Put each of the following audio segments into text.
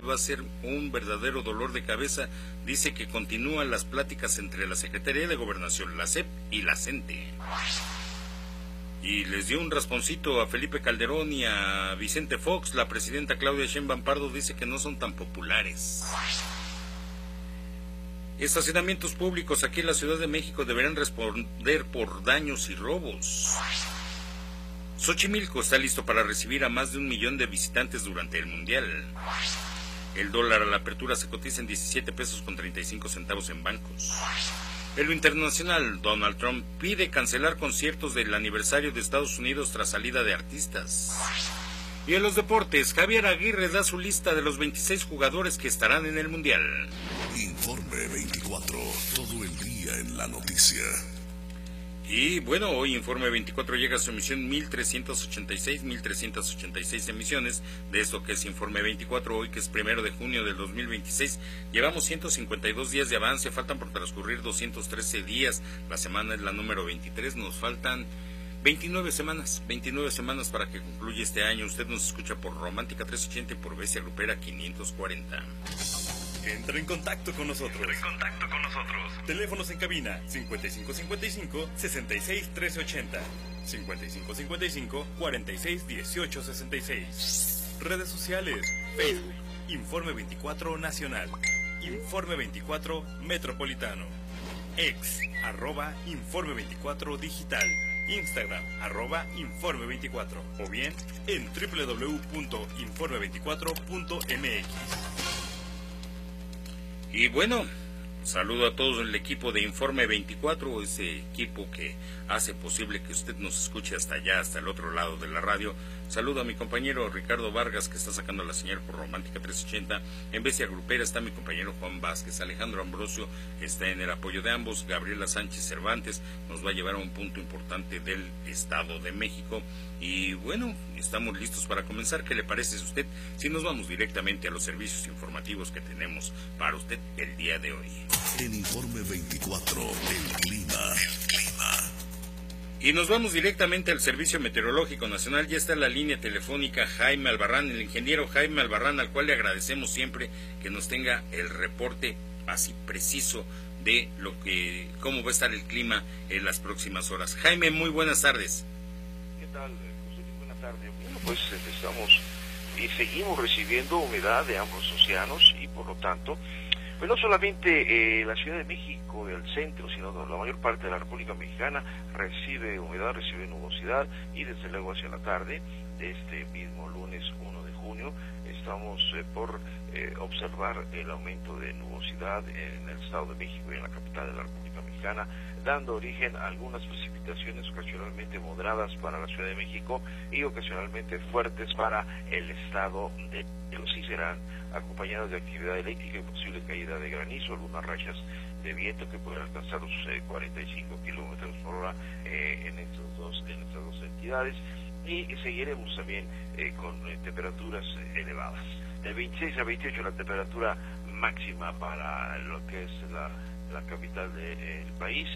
va a ser un verdadero dolor de cabeza. Dice que continúan las pláticas entre la Secretaría de Gobernación, la SEP y la CENTE. Y les dio un rasponcito a Felipe Calderón y a Vicente Fox. La presidenta Claudia Sheinbaum Pardo dice que no son tan populares. Estacionamientos públicos aquí en la Ciudad de México deberán responder por daños y robos. Xochimilco está listo para recibir a más de 1 millón de visitantes durante el Mundial. El dólar a la apertura se cotiza en 17 pesos con 35 centavos en bancos. En lo internacional, Donald Trump pide cancelar conciertos del aniversario de Estados Unidos tras salida de artistas. Y en los deportes, Javier Aguirre da su lista de los 26 jugadores que estarán en el Mundial. Informe 24, todo el día en la noticia. Y bueno, hoy Informe 24 llega a su emisión 1386 emisiones de esto que es Informe 24, hoy que es 1 de junio del 2026. Llevamos 152 días de avance, faltan por transcurrir 213 días, la semana es la número 23, nos faltan 29 semanas para que concluya este año. Usted nos escucha por Romántica 380 y por Bestia Grupera 540. Entra en contacto con nosotros. Teléfonos en cabina 5555-661380, 5555-461866. Redes sociales, Facebook, Informe 24 Nacional, Informe 24 Metropolitano, ex, @Informe 24 Digital, Instagram, @Informe24, o bien en www.informe24.mx. Y bueno, saludo a todos el equipo de Informe 24, ese equipo que hace posible que usted nos escuche hasta allá, hasta el otro lado de la radio. Saludo a mi compañero Ricardo Vargas, que está sacando la señal por Romántica 380. En Bestia Grupera está mi compañero Juan Vázquez. Alejandro Ambrosio está en el apoyo de ambos. Gabriela Sánchez Cervantes nos va a llevar a un punto importante del Estado de México. Y bueno, estamos listos para comenzar. ¿Qué le parece a usted si nos vamos directamente a los servicios informativos que tenemos para usted el día de hoy? En Informe 24, el clima. Y nos vamos directamente al Servicio Meteorológico Nacional. Ya está en la línea telefónica Jaime Albarrán, el ingeniero Jaime Albarrán, al cual le agradecemos siempre que nos tenga el reporte así preciso de cómo va a estar el clima en las próximas horas. Jaime, muy buenas tardes. ¿Qué tal, José? Buenas tardes. Bueno, pues estamos y seguimos recibiendo humedad de ambos océanos y por lo tanto, pues no solamente la Ciudad de México, el centro, sino la mayor parte de la República Mexicana recibe humedad, recibe nubosidad, y desde luego hacia la tarde de este mismo lunes 1 de junio estamos por observar el aumento de nubosidad en el Estado de México y en la capital de la República Mexicana, dando origen a algunas precipitaciones ocasionalmente moderadas para la Ciudad de México y ocasionalmente fuertes para el Estado de México. Sí serán acompañadas de actividad eléctrica y posible caída de granizo, algunas rachas de viento que pueden alcanzar los 45 kilómetros por hora en estas dos entidades, y seguiremos también con temperaturas elevadas. De 26 a 28 la temperatura máxima para lo que es la capital del país,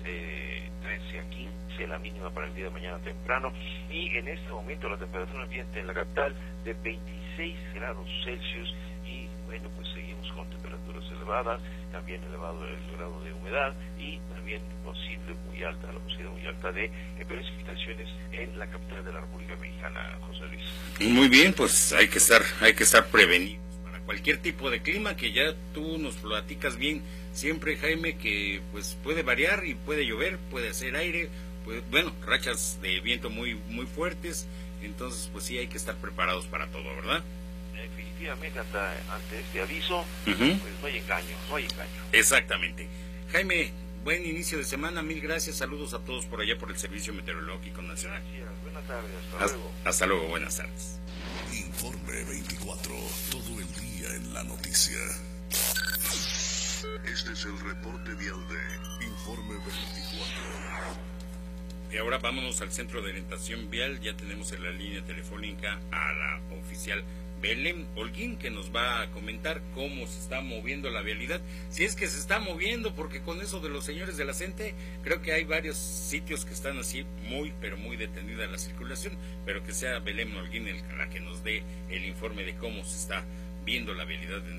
13 a 15 la mínima para el día de mañana temprano, y en este momento la temperatura ambiente en la capital de 26 grados Celsius, y bueno, pues seguimos con temperaturas elevadas, también elevado el grado de humedad y también la posibilidad muy alta de precipitaciones en la capital de la República Mexicana, José Luis. Muy bien, pues hay que estar prevenidos para cualquier tipo de clima, que ya tú nos platicas bien siempre, Jaime, que pues puede variar y puede llover, puede hacer aire, bueno, rachas de viento muy fuertes, entonces pues sí hay que estar preparados para todo, ¿verdad? Definitivamente ante este aviso, pues no hay engaño. Exactamente. Jaime, buen inicio de semana, mil gracias, saludos a todos por allá por el Servicio Meteorológico Nacional. Gracias, buenas tardes, hasta luego. Hasta luego, buenas tardes. Informe 24, todo el día en la noticia. Este es el reporte vial de Informe 24. Y ahora vámonos al Centro de Orientación Vial. Ya tenemos en la línea telefónica a la oficial Belén Holguín, que nos va a comentar cómo se está moviendo la vialidad, si es que se está moviendo, porque con eso de los señores de la CENTE, creo que hay varios sitios que están así muy detenida la circulación, pero que sea Belén Holguín la que nos dé el informe de cómo se está viendo la vialidad en